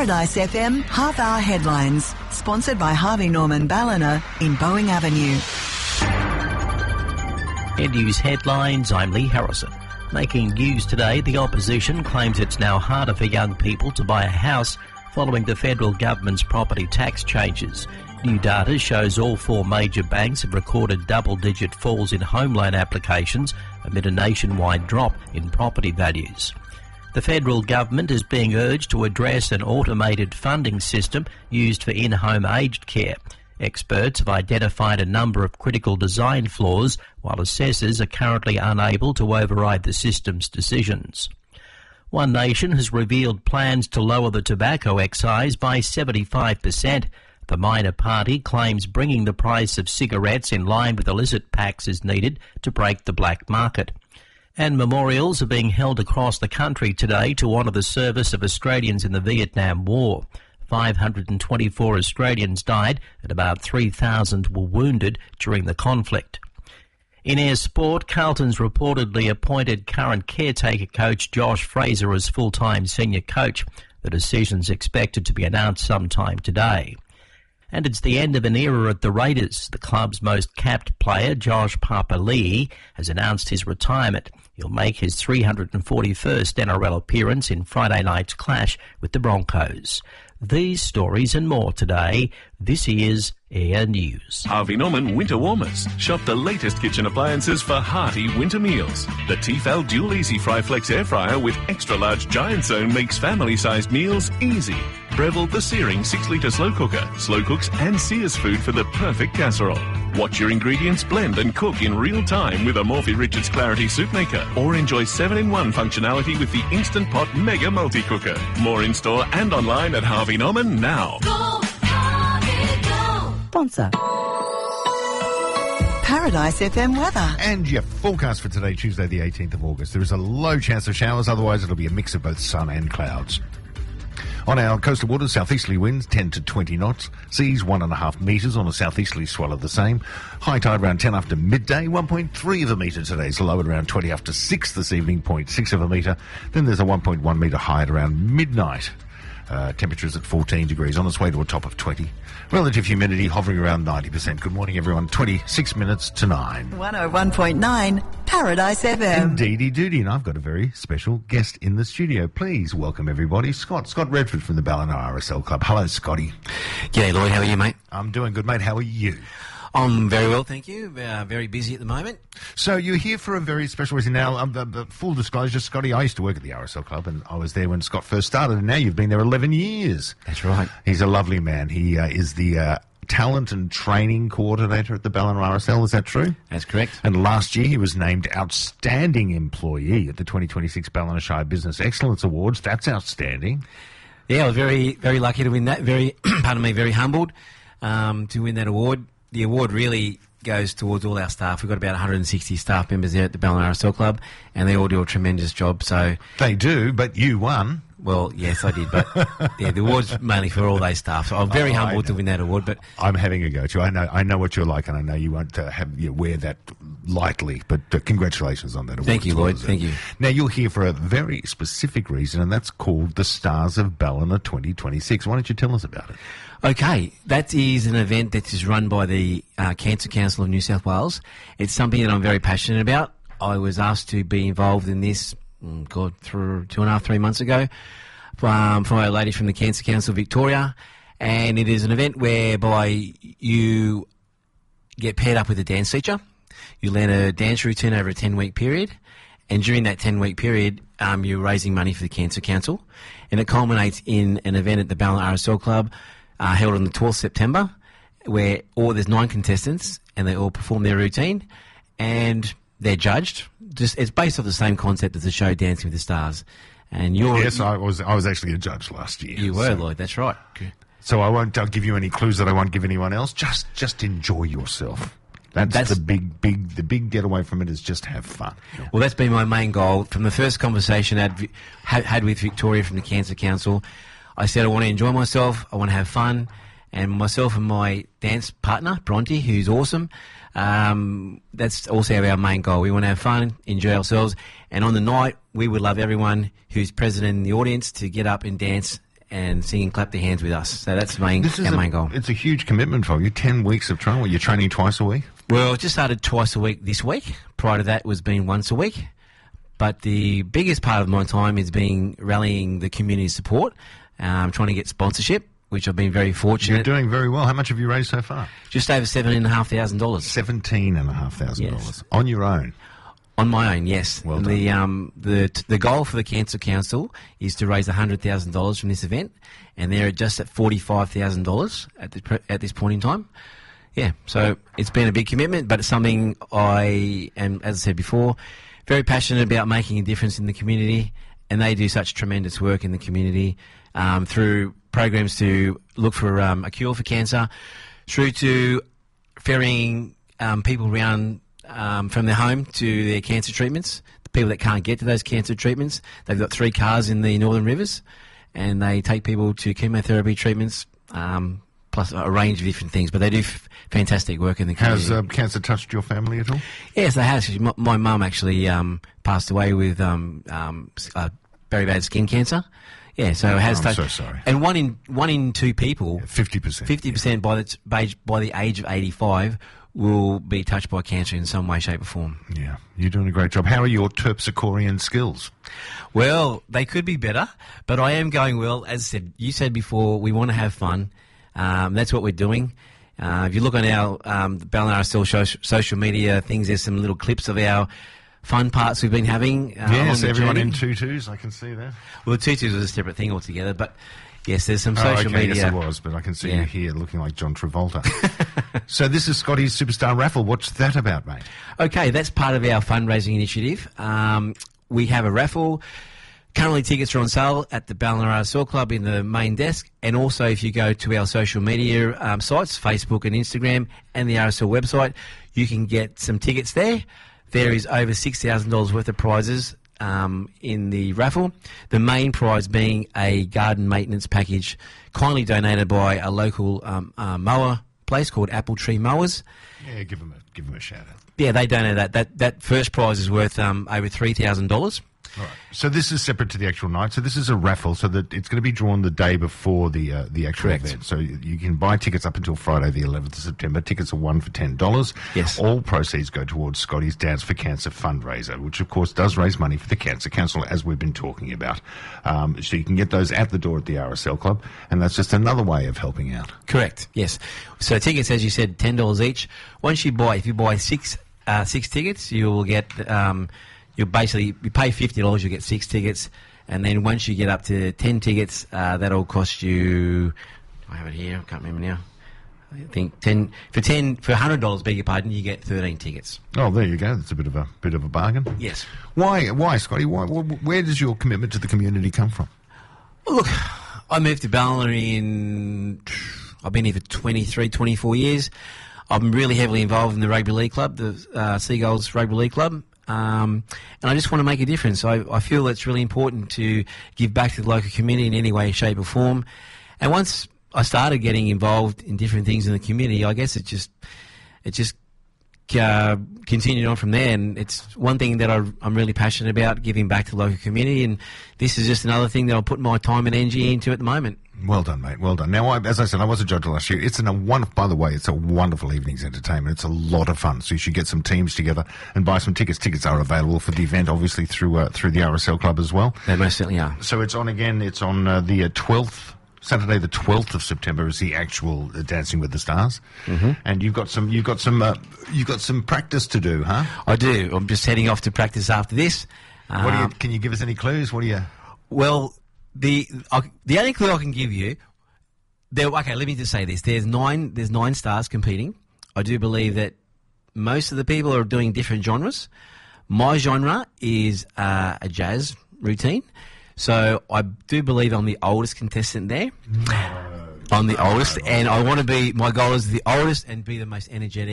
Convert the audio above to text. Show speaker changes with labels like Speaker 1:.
Speaker 1: Paradise FM half-hour headlines, sponsored by Harvey Norman Ballina in Boeing Avenue.
Speaker 2: In news headlines, I'm Lee Harrison. Making news today, the opposition claims it's now harder for young people to buy a house following the federal government's property tax changes. New data shows all four major banks have recorded double-digit falls in home loan applications amid a nationwide drop in property values. The federal government is being urged to address an automated funding system used for in-home aged care. Experts have identified a number of critical design flaws, while assessors are currently unable to override the system's decisions. One Nation has revealed plans to lower the tobacco excise by 75%. The minor party claims bringing the price of cigarettes in line with illicit packs is needed to break the black market. And memorials are being held across the country today to honour the service of Australians in the Vietnam War. 524 Australians died and about 3,000 were wounded during the conflict. In air sport, Carlton's reportedly appointed current caretaker coach Josh Fraser as full-time senior coach. The decision's expected to be announced sometime today. And it's the end of an era at the Raiders. The club's most capped player, Josh Papali'i, has announced his retirement. He'll make his 341st NRL appearance in Friday night's clash with the Broncos. These stories and more today. This is Air News.
Speaker 3: Harvey Norman Winter Warmers. Shop the latest kitchen appliances for hearty winter meals. The Tefal Dual Easy Fry Flex Air Fryer with extra large giant zone makes family-sized meals easy. Breville the Searing 6-litre slow cooker. Slow cooks and sears food for the perfect casserole. Watch your ingredients blend and cook in real time with a Morphy Richards Clarity Soup Maker. Or enjoy 7-in-1 functionality with the Instant Pot Mega Multi-Cooker. More in-store and online at Harvey Norman now.
Speaker 4: Go, Harvey, go.
Speaker 1: Sponsor. Paradise FM weather.
Speaker 5: And your forecast for today, Tuesday the 18th of August. There is a low chance of showers, otherwise it'll be a mix of both sun and clouds. On our coastal waters, southeasterly winds 10 to 20 knots, seas 1.5 metres on a southeasterly swell of the same. High tide around 10 after midday, 1.3 of a metre today. It's low at around 20 after 6 this evening, 0.6 of a metre. Then there's a 1.1 metre high at around midnight. Temperatures at 14 degrees, on its way to a top of 20. Relative humidity hovering around 90%. Good morning, everyone. 26 minutes to 9.
Speaker 1: 101.9 Paradise FM.
Speaker 5: Indeedy doody, and I've got a very special guest in the studio. Please welcome everybody, Scott Redford from the Ballina RSL Club. Hello, Scotty.
Speaker 6: G'day, Lloyd. How are you, mate?
Speaker 5: I'm doing good, mate. How are you?
Speaker 6: I'm very well, thank you. Very busy at the moment.
Speaker 5: So you're here for a very special reason. Now, full disclosure, Scotty, I used to work at the RSL Club, and I was there when Scott first started, and now you've been there 11 years.
Speaker 6: That's right.
Speaker 5: He's a lovely man. He is the talent and training coordinator at the Ballina RSL. Is that true?
Speaker 6: That's correct.
Speaker 5: And last year he was named Outstanding Employee at the 2026 Ballina Shire Business Excellence Awards. That's outstanding.
Speaker 6: Yeah, I was very, very lucky to win that. Very humbled to win that award. The award really goes towards all our staff. We've got about 160 staff members there at the Ballina RSL Club, and they all do a tremendous job. So
Speaker 5: they do, but you won.
Speaker 6: Well, yes, I did, but yeah, the award's mainly for all those staff. So I'm very humbled to win that award. But
Speaker 5: I'm having a go too. I know what you're like, and I know you won't wear that lightly. But congratulations on that award.
Speaker 6: Thank you, Lloyd. Thank you.
Speaker 5: Now you're here for a very specific reason, and that's called the Stars of Ballina 2026. Why don't you tell us about it?
Speaker 6: Okay, that is an event that is run by the Cancer Council of New South Wales. It's something that I'm very passionate about. I was asked to be involved in this, through 2.5-3 months ago, from a lady from the Cancer Council of Victoria, and it is an event whereby you get paired up with a dance teacher. You learn a dance routine over a 10-week period, and during that 10-week period, you're raising money for the Cancer Council, and it culminates in an event at the Ballina RSL Club, held on the 12th September, where there's 9 contestants, and they all perform their routine, and they're judged. It's based off the same concept as the show Dancing with the Stars. And
Speaker 5: I was actually a judge last year.
Speaker 6: You were, Lloyd. That's right. Good.
Speaker 5: So I'll give you any clues that I won't give anyone else. Just enjoy yourself. That's the big getaway from it is just have fun. Yeah.
Speaker 6: Well, that's been my main goal from the first conversation I had with Victoria from the Cancer Council. I said I want to enjoy myself, I want to have fun, and myself and my dance partner, Bronte, who's awesome, that's also our main goal. We want to have fun, enjoy ourselves, and on the night, we would love everyone who's present in the audience to get up and dance and sing and clap their hands with us. So that's our main goal.
Speaker 5: It's a huge commitment for you. 10 weeks of training. You're training twice a week?
Speaker 6: Well, just started twice a week this week. Prior to that was being once a week. But the biggest part of my time is rallying the community support, trying to get sponsorship, which I've been very fortunate.
Speaker 5: You're doing very well. How much have you raised so far?
Speaker 6: Just over $7,500.
Speaker 5: $17,500
Speaker 6: Yes.
Speaker 5: on your own.
Speaker 6: On my own, yes.
Speaker 5: Well done.
Speaker 6: The goal for the Cancer Council is to raise $100,000 from this event, and they're just at $45,000 at this point in time. Yeah, so it's been a big commitment, but it's something I am, as I said before, very passionate about making a difference in the community, and they do such tremendous work in the community through programs to look for a cure for cancer, through to ferrying people around from their home to their cancer treatments. The people that can't get to those cancer treatments, they've got 3 cars in the Northern Rivers, and they take people to chemotherapy treatments, plus a range of different things. But they do fantastic work in the community.
Speaker 5: Has cancer touched your family at all?
Speaker 6: Yes, they have. My mum actually passed away with very bad skin cancer. Yeah, so it has
Speaker 5: I'm
Speaker 6: touched.
Speaker 5: so sorry.
Speaker 6: And one in 2 people,
Speaker 5: 50%.
Speaker 6: 50% by the age of 85 will be touched by cancer in some way, shape or form.
Speaker 5: Yeah, you're doing a great job. How are your terpsichorean skills?
Speaker 6: Well, they could be better, but I am going well. As I said, you said before, we want to have fun. That's what we're doing. If you look on our Ballina RSL social media things, there's some little clips of our fun parts we've been having.
Speaker 5: Yes, everyone
Speaker 6: journey.
Speaker 5: in tutus, I can see that.
Speaker 6: Well, tutus was a separate thing altogether, but yes, there's some
Speaker 5: Oh,
Speaker 6: social
Speaker 5: okay,
Speaker 6: media.
Speaker 5: yes it was, but I can see
Speaker 6: Yeah.
Speaker 5: you here looking like John Travolta. So this is Scotty's Superstar Raffle. What's that about, mate?
Speaker 6: Okay, that's part of our fundraising initiative. We have a raffle. Currently, tickets are on sale at the Ballina RSL Club in the main desk, and also if you go to our social media sites, Facebook and Instagram, and the RSL website, you can get some tickets there. There is over $6,000 worth of prizes in the raffle. The main prize being a garden maintenance package, kindly donated by a local mower place called Apple Tree Mowers.
Speaker 5: Yeah, give them a shout out.
Speaker 6: Yeah, they donated that. That first prize is worth over $3,000.
Speaker 5: All right. So this is separate to the actual night. So this is a raffle, so that it's going to be drawn the day before the actual
Speaker 6: Correct.
Speaker 5: event. So you can buy tickets up until Friday, the 11th of September. Tickets are 1 for $10.
Speaker 6: Yes.
Speaker 5: All proceeds go towards Scotty's Dance for Cancer fundraiser, which of course does raise money for the Cancer Council, as we've been talking about. So you can get those at the door at the RSL Club, and that's just another way of helping out.
Speaker 6: Correct. Yes. So tickets, as you said, $10 each. Once you buy, if you buy six tickets, you will get. You pay $50, you get 6 tickets, and then once you get up to 10 tickets, that'll cost you. I have it here. I can't remember now. I think for $100. Beg your pardon, you get 13 tickets.
Speaker 5: Oh, there you go. That's a bit of a bargain.
Speaker 6: Yes.
Speaker 5: Why, Scotty? Where does your commitment to the community come from?
Speaker 6: Well, look, I moved to Ballina I've been here for 23, 24 years. I'm really heavily involved in the rugby league club, the Seagulls Rugby League Club. And I just want to make a difference. I feel it's really important to give back to the local community in any way, shape or form. And once I started getting involved in different things in the community, I guess it just continued on from there. And it's one thing that I'm really passionate about, giving back to the local community. And this is just another thing that I'll put my time and energy into at the moment.
Speaker 5: Well done, mate. Well done. Now, as I said, I was a judge last year. By the way, it's a wonderful evening's entertainment. It's a lot of fun. So you should get some teams together and buy some tickets. Tickets are available for the event, obviously, through the RSL Club as well.
Speaker 6: They most certainly are.
Speaker 5: So it's on again. It's on the 12th. Saturday, the 12th of September, is the actual Dancing with the Stars. Mm-hmm. And you've got some practice to do, huh?
Speaker 6: I do. I'm just heading off to practice after this.
Speaker 5: Can you give us any clues?
Speaker 6: Well, the only clue I can give you, let me just say this: there's 9 stars competing. I do believe that most of the people are doing different genres. My genre is a jazz routine, so I do believe I'm the oldest contestant there. I'm the oldest, and I want to be. My goal is the oldest and be the most energetic.